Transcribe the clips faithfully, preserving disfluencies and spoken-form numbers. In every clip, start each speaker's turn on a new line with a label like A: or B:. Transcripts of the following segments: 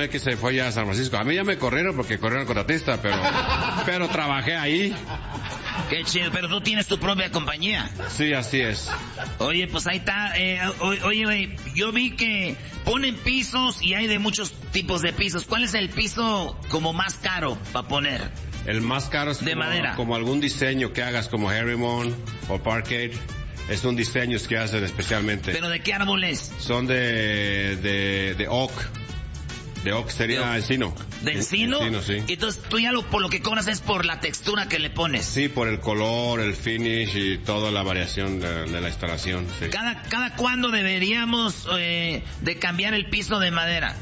A: tomé que se fue ya a San Francisco. A mí ya me corrieron porque corrieron al contratista, pero, pero trabajé ahí.
B: Qué chido, pero tú tienes tu propia compañía.
A: Sí, así es.
B: Oye, pues ahí está. Eh, oye, oye, yo vi que ponen pisos y hay de muchos tipos de pisos. ¿Cuál es el piso como más caro para poner?
A: El más caro es
B: de
A: como,
B: madera.
A: Como algún diseño que hagas como Herrimon o Parkade. Es un diseño que hacen especialmente.
B: ¿Pero de qué árboles?
A: Son de, de, de oak. De oak sería encino.
B: ¿De encino?
A: Encino, sí.
B: Entonces tú ya lo, por lo que cobras es por la textura que le pones.
A: Sí, por el color, el finish y toda la variación de, de la instalación, sí.
B: ¿Cada, cada cuándo deberíamos eh, de cambiar el piso de madera?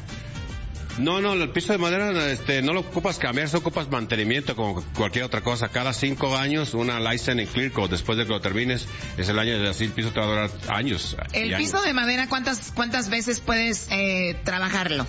A: No, no, el piso de madera este, no lo ocupas cambiar, se ocupas mantenimiento como cualquier otra cosa. Cada cinco años una license en clear coat, después de que lo termines, es el año de así el piso te va a durar años.
C: El piso
A: años.
C: de madera, ¿cuántas cuántas veces puedes eh, trabajarlo?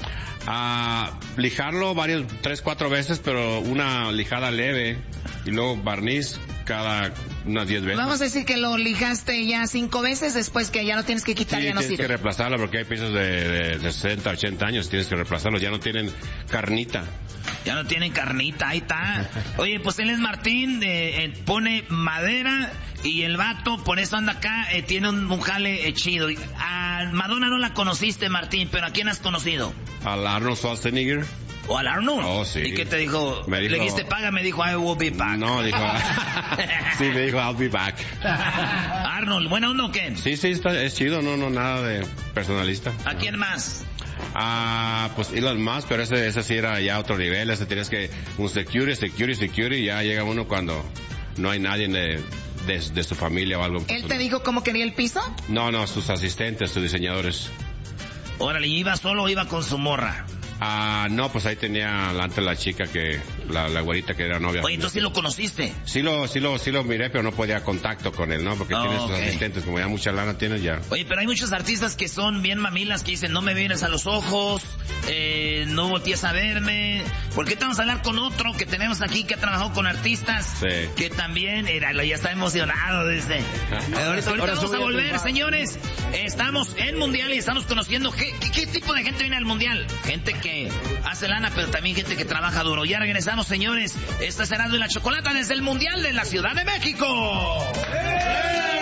A: A lijarlo varios, tres, cuatro veces, pero una lijada leve y luego barniz cada unas diez veces.
C: Vamos a decir que lo lijaste ya cinco veces, después que ya no tienes que quitar,
A: sí,
C: ya no
A: tienes
C: sirve.
A: que reemplazarlo porque hay pisos de, de, de sesenta, ochenta años, tienes que reemplazarlos, ya no tienen carnita.
B: Ya no tienen carnita, ahí está. Oye, pues él es Martín, eh, eh, pone madera y el vato, por eso anda acá, eh, tiene un, un jale eh, chido. A Madonna no la conociste, Martín, pero ¿a quién has conocido?
A: Al Arnold Schwarzenegger.
B: ¿O al Arnold?
A: Oh, sí.
B: ¿Y qué te dijo?
A: Me dijo...
B: ¿Le dijiste paga? Me dijo, I will be back.
A: No, dijo... sí, me dijo, I'll be back.
B: Arnold, ¿buena onda o qué?
A: Sí, sí, está, es chido, no, no, nada de personalista.
B: ¿A quién más?
A: Ah, pues Elon Musk, pero ese, ese sí era ya otro nivel, ese tienes que, un security, security, security, ya llega uno cuando no hay nadie de, de, de su familia o algo.
C: ¿Él te dijo cómo quería el piso?
A: No, no, sus asistentes, sus diseñadores.
B: Órale, ¿iba solo o iba con su morra?
A: Ah, no, pues ahí tenía antes la chica que, la, la güerita que era novia.
B: Oye, entonces sí lo conociste.
A: Sí lo, sí lo, sí lo miré, pero no podía contacto con él, ¿no? Porque
B: Oh,
A: tiene sus
B: okay.
A: asistentes, como ya mucha lana tienes ya.
B: Oye, pero hay muchos artistas que son bien mamilas, que dicen, no me vienes a los ojos, eh, no voltees a verme. ¿Por qué te vamos a hablar con otro que tenemos aquí que ha trabajado con artistas?
A: Sí.
B: Que también, era, ya está emocionado, dice. Eh, ahorita ahorita
A: Ahora
B: vamos a volver,
A: triunfar.
B: señores. Estamos en Mundial y estamos conociendo qué, qué, qué tipo de gente viene al Mundial. Gente que hace lana, pero también gente que trabaja duro. Ya regresamos, señores. Esta es Erasmo y la Chocolata desde el Mundial de la Ciudad de México. ¡Eh!